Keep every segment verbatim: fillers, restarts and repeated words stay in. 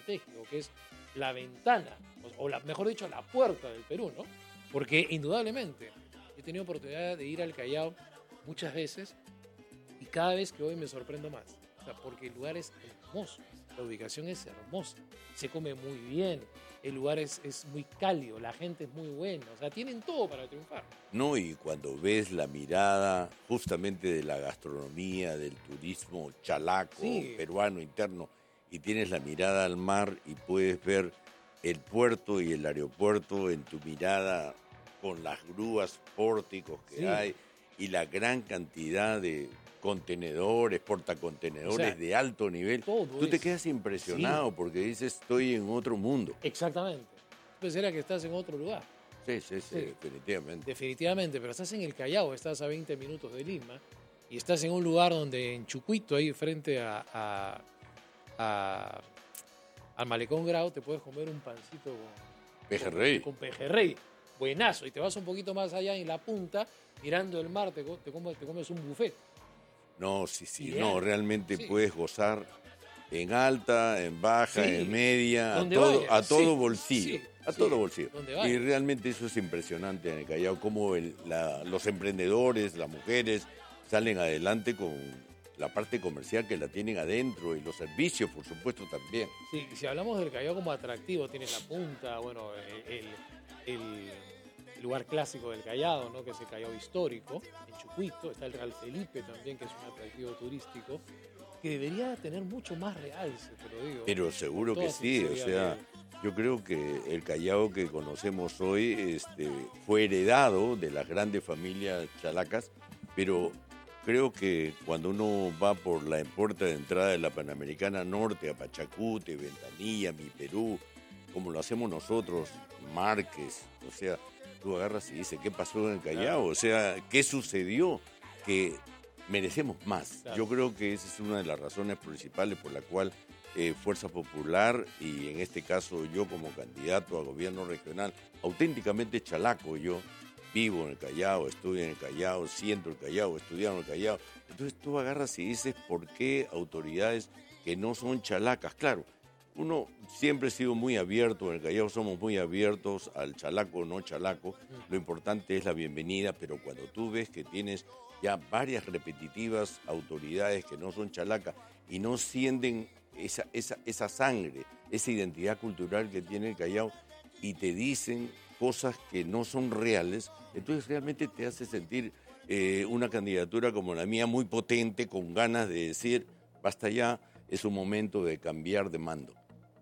estratégico, que es la ventana, o, o la, mejor dicho, la puerta del Perú, ¿no? Porque indudablemente he tenido oportunidad de ir al Callao muchas veces y cada vez que voy me sorprendo más. O sea, porque el lugar es hermoso, la ubicación es hermosa, se come muy bien, el lugar es, es muy cálido, la gente es muy buena, o sea, tienen todo para triunfar. No, y cuando ves la mirada justamente de la gastronomía, del turismo chalaco, Sí. peruano interno, y tienes la mirada al mar y puedes ver el puerto y el aeropuerto en tu mirada con las grúas, pórticos que Sí. hay y la gran cantidad de contenedores, portacontenedores O sea, de alto nivel, todo tú te es- quedas impresionado Sí. porque dices, estoy en otro mundo. Exactamente. Pareciera que estás en otro lugar. Sí, sí, sí, Sí. definitivamente. Definitivamente, pero estás en el Callao, estás a veinte minutos de Lima y estás en un lugar donde en Chucuito, ahí frente a, a- a- al Malecón Grau, te puedes comer un pancito con, Pejerrey. con, con pejerrey. Buenazo. Y te vas un poquito más allá en la punta, mirando el mar, te, co- te comes, te comes un buffet. No, sí, sí, Ideal. no, realmente Sí. puedes gozar en alta, en baja, Sí. en media, a Donde todo, vayas, a todo sí, bolsillo, sí, a sí, todo bolsillo. donde Y vayas. realmente eso es impresionante en el Callao, cómo el- la- los emprendedores, las mujeres, salen adelante con la parte comercial que la tienen adentro y los servicios, por supuesto, también. Sí, y si hablamos del Callao como atractivo, tienes la punta, bueno, el, el- el lugar clásico del Callao, ¿no? Que es el Callao histórico, en Chucuito, está el Real Felipe también, que es un atractivo turístico, que debería tener mucho más realce, te lo digo. Pero seguro Con que toda sí, o sinceridad, sea, Miguel. yo creo que el Callao que conocemos hoy este, fue heredado de las grandes familias chalacas, pero creo que cuando uno va por la puerta de entrada de la Panamericana Norte, a Pachacute, Ventanilla, Mi Perú, como lo hacemos nosotros, Márquez, o sea, tú agarras y dices, ¿qué pasó en el Callao? Claro. O sea, ¿qué sucedió? Que merecemos más. Claro. Yo creo que esa es una de las razones principales por la cual eh, Fuerza Popular y en este caso yo como candidato a gobierno regional, auténticamente chalaco yo, vivo en el Callao, estudio en el Callao, siento el Callao, estudiado en el Callao. Entonces tú agarras y dices, ¿por qué autoridades que no son chalacas? Claro, uno siempre ha sido muy abierto, en el Callao somos muy abiertos al chalaco, no chalaco. Lo importante es la bienvenida, pero cuando tú ves que tienes ya varias repetitivas autoridades que no son chalacas y no sienten esa, esa, esa sangre, esa identidad cultural que tiene el Callao y te dicen cosas que no son reales, entonces realmente te hace sentir eh, una candidatura como la mía muy potente, con ganas de decir, basta ya, es un momento de cambiar de mando.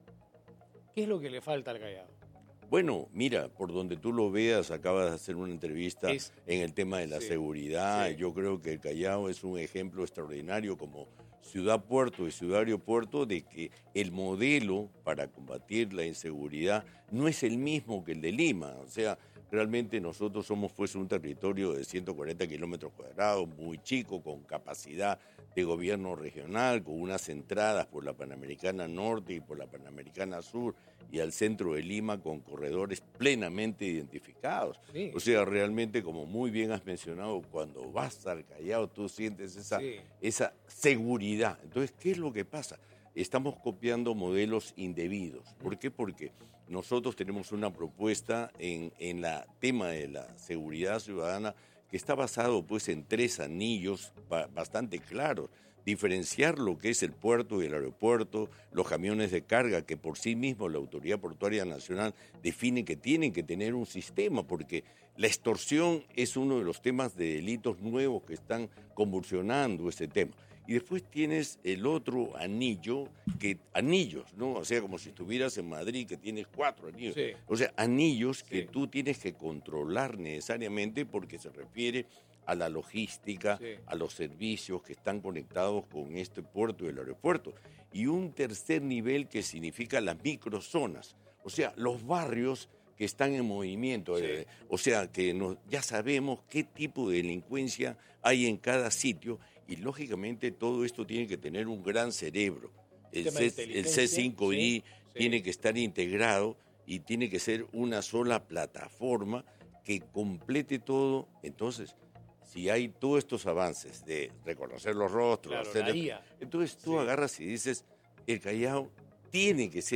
¿Qué es lo que le falta al Callao? Bueno, mira, por donde tú lo veas, acabas de hacer una entrevista Es- en el tema de la sí, seguridad. sí. Yo creo que el Callao es un ejemplo extraordinario como ciudad-puerto y ciudad-aeropuerto de que el modelo para combatir la inseguridad no es el mismo que el de Lima. O sea, realmente nosotros somos pues un territorio de ciento cuarenta kilómetros cuadrados, muy chico, con capacidad de gobierno regional, con unas entradas por la Panamericana Norte y por la Panamericana Sur y al centro de Lima con corredores plenamente identificados. Sí. O sea, realmente, como muy bien has mencionado, cuando vas al Callao tú sientes esa, Sí. esa seguridad. Entonces, ¿qué es lo que pasa? Estamos copiando modelos indebidos. ¿Por qué? Porque nosotros tenemos una propuesta en, en la tema de la seguridad ciudadana que está basado pues en tres anillos ba- bastante claros. Diferenciar lo que es el puerto y el aeropuerto, los camiones de carga, que por sí mismo la Autoridad Portuaria Nacional define que tienen que tener un sistema, porque la extorsión es uno de los temas de delitos nuevos que están convulsionando este tema. Y después tienes el otro anillo, que anillos, ¿no? O sea, como si estuvieras en Madrid, que tienes cuatro anillos. Sí. O sea, anillos que Sí. tú tienes que controlar necesariamente porque se refiere a la logística, Sí. a los servicios que están conectados con este puerto y el aeropuerto. Y un tercer nivel que significa las microzonas, o sea, los barrios que están en movimiento, Sí. eh, o sea, que nos, ya sabemos qué tipo de delincuencia hay en cada sitio y lógicamente todo esto tiene que tener un gran cerebro. El, Tema de C, el inteligencia, C cinco I sí, sí. tiene que estar integrado y tiene que ser una sola plataforma que complete todo. Entonces, si hay todos estos avances de reconocer los rostros, Claro, hacer la esto, I A. entonces tú Sí. agarras y dices, el Callao tiene que ser